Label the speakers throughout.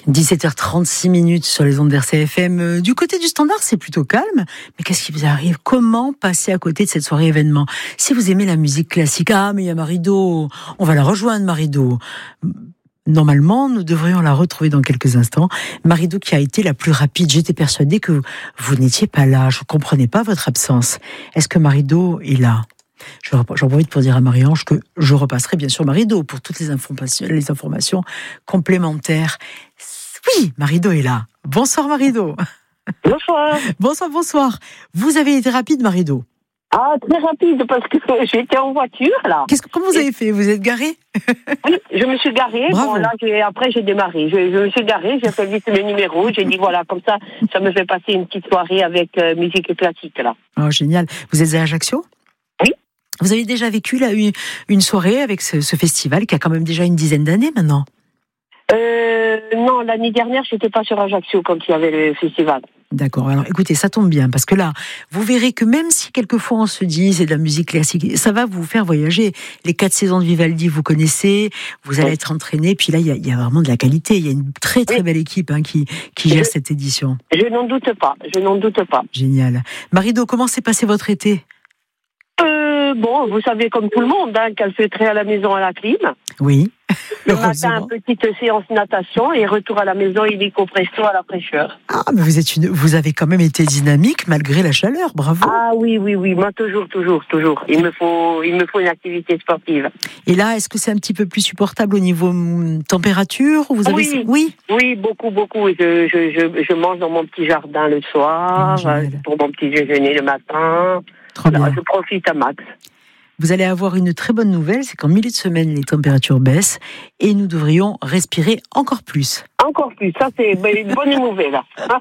Speaker 1: 17h36 sur les ondes d'RCFM. Du côté du Standard, c'est plutôt calme. Mais qu'est-ce qui vous arrive? Comment passer à côté de cette soirée événement? Si vous aimez la musique classique, mais il y a Marido. On va la rejoindre, Marido. Normalement, nous devrions la retrouver dans quelques instants. Marido qui a été la plus rapide. J'étais persuadée que vous n'étiez pas là. Je ne comprenais pas votre absence. Est-ce que Marido est là? J'en profite pour dire à Marie-Ange que je repasserai bien sûr Marido pour toutes les informations complémentaires. Oui, Marido est là. Bonsoir Marido.
Speaker 2: Bonsoir.
Speaker 1: Bonsoir. Vous avez été rapide, Marido?
Speaker 2: Très rapide, parce que j'étais en voiture, là.
Speaker 1: Comment vous avez fait? Vous êtes garé?
Speaker 2: Oui, je me suis garée.
Speaker 1: Bravo.
Speaker 2: Bon, là, après, j'ai démarré. Je me suis garée, j'ai fait vite le numéro. J'ai dit, voilà, comme ça me fait passer une petite soirée avec musique classique, là.
Speaker 1: Oh, génial. Vous êtes à Ajaccio?
Speaker 2: Oui.
Speaker 1: Vous avez déjà vécu là, une soirée avec ce festival qui a quand même déjà une dizaine d'années maintenant?
Speaker 2: Non, l'année dernière, j'étais pas sur Ajaccio quand il y avait le festival.
Speaker 1: D'accord, alors écoutez, ça tombe bien, parce que là, vous verrez que même si quelquefois on se dit c'est de la musique classique, ça va vous faire voyager. Les 4 saisons de Vivaldi, vous connaissez, vous allez être entraîné, puis là, il y a vraiment de la qualité. Il y a une très très belle équipe qui gère cette édition.
Speaker 2: Je n'en doute pas.
Speaker 1: Génial. Marido, comment s'est passé votre été?
Speaker 2: Bon, vous savez, comme tout le monde, qu'elle fait très à la maison à la clim.
Speaker 1: Oui.
Speaker 2: Le matin, petite séance natation et retour à la maison, illico presto à la fraîcheur.
Speaker 1: Mais vous avez quand même été dynamique malgré la chaleur, bravo.
Speaker 2: Oui, moi toujours. Il me faut une activité sportive.
Speaker 1: Et là, est-ce que c'est un petit peu plus supportable au niveau température?
Speaker 2: Oui, beaucoup. Je mange dans mon petit jardin le soir, pour mon petit déjeuner le matin.
Speaker 1: Trop bien.
Speaker 2: Je profite à max.
Speaker 1: Vous allez avoir une très bonne nouvelle, c'est qu'en milieu de semaine, les températures baissent et nous devrions respirer encore plus.
Speaker 2: Encore plus, ça c'est une bonne nouvelle.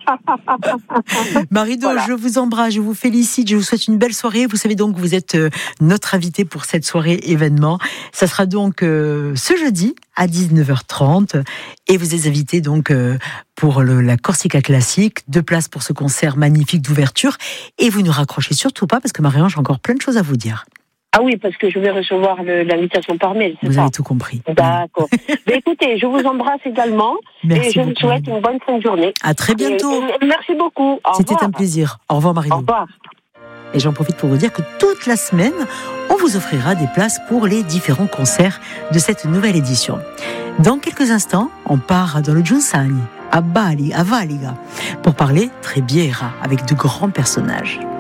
Speaker 1: Marido, voilà. Je vous embrasse, je vous félicite, je vous souhaite une belle soirée. Vous savez donc que vous êtes notre invité pour cette soirée événement. Ça sera donc ce jeudi à 19h30 et vous êtes invité donc pour la Corsica Classique, 2 places pour ce concert magnifique d'ouverture. Et vous ne raccrochez surtout pas parce que Marie-Ange a encore plein de choses à vous dire.
Speaker 2: Oui, parce que je vais recevoir l'invitation par mail.
Speaker 1: Vous avez tout compris.
Speaker 2: D'accord. Mais écoutez, je vous embrasse également.
Speaker 1: Merci
Speaker 2: et je vous souhaite une bonne fin de journée.
Speaker 1: À très bientôt.
Speaker 2: Et merci beaucoup.
Speaker 1: C'était un plaisir. Au revoir, Marido.
Speaker 2: Au revoir.
Speaker 1: Et j'en profite pour vous dire que toute la semaine, on vous offrira des places pour les différents concerts de cette nouvelle édition. Dans quelques instants, on part dans le Giussani, à Valiga, pour parler Trebbiera avec de grands personnages.